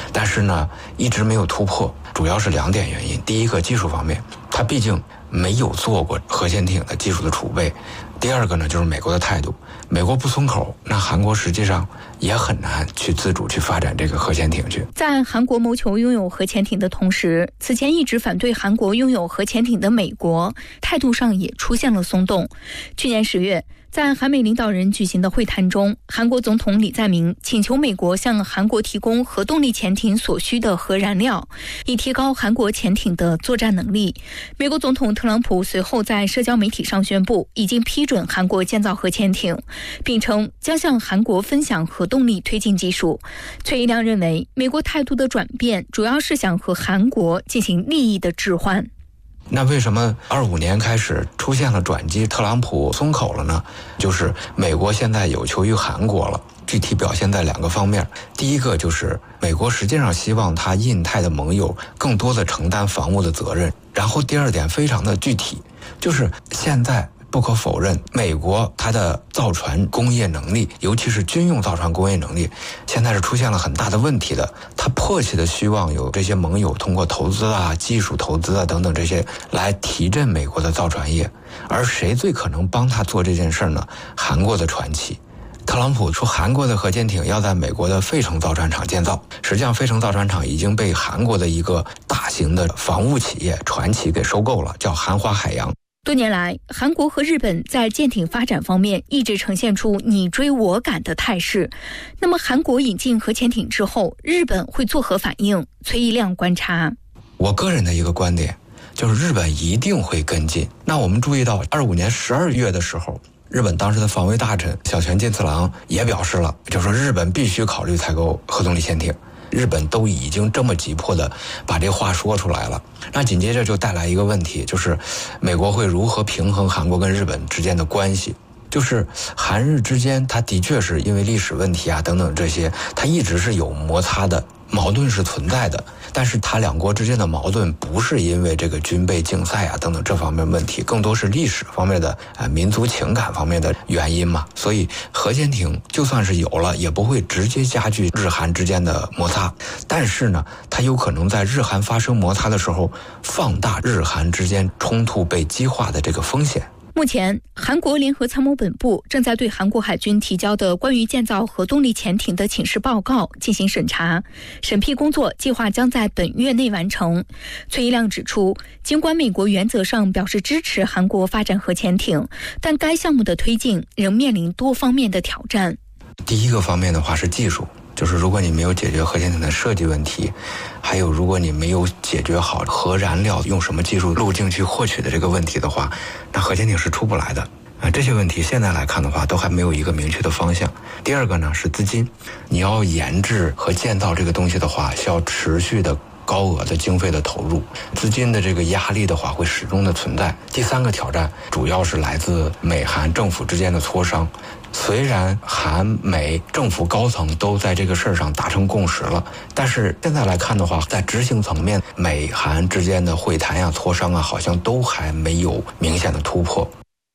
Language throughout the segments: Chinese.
但是呢一直没有突破，主要是2点原因。第一个，技术方面，它毕竟没有做过核潜艇的技术的储备。第二个呢，就是美国的态度，美国不松口，那韩国实际上也很难去自主去发展这个核潜艇去。 在韩国谋求拥有核潜艇的同时，此前一直反对韩国拥有核潜艇的美国态度上也出现了松动。去年10月，在韩美领导人举行的会谈中，韩国总统李在明请求美国向韩国提供核动力潜艇所需的核燃料，以提高韩国潜艇的作战能力。美国总统特朗普随后在社交媒体上宣布，已经批准韩国建造核潜艇，并称将向韩国分享核动力推进技术。崔一亮认为，美国态度的转变主要是想和韩国进行利益的置换。 那为什么25年开始出现了转机，特朗普松口了呢？就是美国现在有求于韩国了，具体表现在2个方面。第一个就是美国实际上希望他印太的盟友更多的承担防务的责任。然后第2点非常的具体，就是现在不可否认，美国它的造船工业能力，尤其是军用造船工业能力，现在是出现了很大的问题的。它迫切的希望有这些盟友通过投资啊、技术投资啊等等这些来提振美国的造船业。而谁最可能帮他做这件事呢？韩国的传奇。特朗普说韩国的核潜艇要在美国的费城造船厂建造，实际上费城造船厂已经被韩国的一个大型的防务企业传奇给收购了，叫韩华海洋。 多年来，韩国和日本在舰艇发展方面一直呈现出你追我赶的态势。那么韩国引进核潜艇之后，日本会作何反应？崔一亮观察， 我个人的一个观点就是日本一定会跟进。那我们注意到25年12月的时候，日本当时的防卫大臣小泉进次郎也表示了，就说日本必须考虑采购核动力潜艇。日本都已经这么急迫的把这话说出来了，那紧接着就带来一个问题，就是美国会如何平衡韩国跟日本之间的关系。就是韩日之间，它的确是因为历史问题啊等等这些，它一直是有摩擦的，矛盾是存在的。但是它2国之间的矛盾不是因为这个军备竞赛啊等等这方面问题，更多是历史方面的民族情感方面的原因嘛。所以核潜艇就算是有了，也不会直接加剧日韩之间的摩擦，但是呢，它有可能在日韩发生摩擦的时候，放大日韩之间冲突被激化的这个风险。 目前，韩国联合参谋本部正在对韩国海军提交的关于建造核动力潜艇的请示报告进行审查，审批工作计划将在本月内完成。崔一亮指出，尽管美国原则上表示支持韩国发展核潜艇，但该项目的推进仍面临多方面的挑战。 第一个方面的话是技术，就是如果你没有解决核潜艇的设计问题，还有如果你没有解决好核燃料用什么技术路径去获取的这个问题的话，那核潜艇是出不来的。这些问题现在来看的话都还没有一个明确的方向。第二个呢是资金，你要研制和建造这个东西的话，需要持续的高额的经费的投入，资金的这个压力的话会始终的存在。第3个挑战主要是来自美韩政府之间的磋商。虽然韩美政府高层都在这个事儿上达成共识了，但是现在来看的话，在执行层面，美韩之间的会谈呀、磋商啊，好像都还没有明显的突破。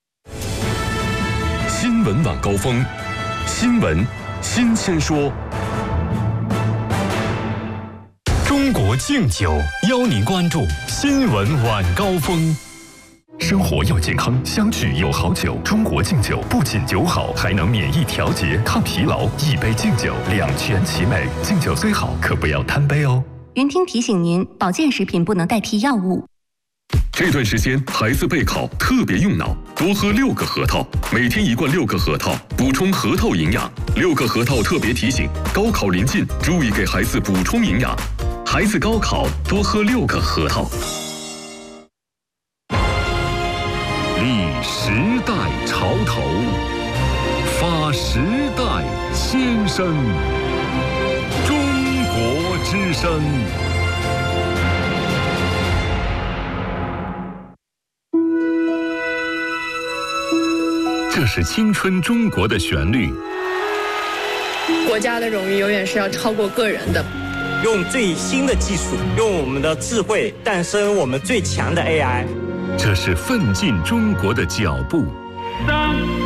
新闻晚高峰，新闻新鲜说。中国敬酒邀您关注新闻晚高峰。生活要健康，相聚有好酒。中国敬酒不仅酒好，还能免疫调节、抗疲劳。一杯敬酒，两全其美。敬酒虽好，可不要贪杯哦。 云听提醒您，保健食品不能代替药物。 这段时间孩子备考特别用脑，多喝6个核桃，每天1罐6个核桃，补充核桃营养。6个核桃特别提醒，高考临近，注意给孩子补充营养。孩子高考多喝6个核桃。立时代潮头，发时代先声。中国之声。这是青春中国的旋律。 国家的荣誉永远是要超过个人的。 用最新的技术，用我们的智慧诞生我们最强的 AI。 这是奋进中国的脚步。 3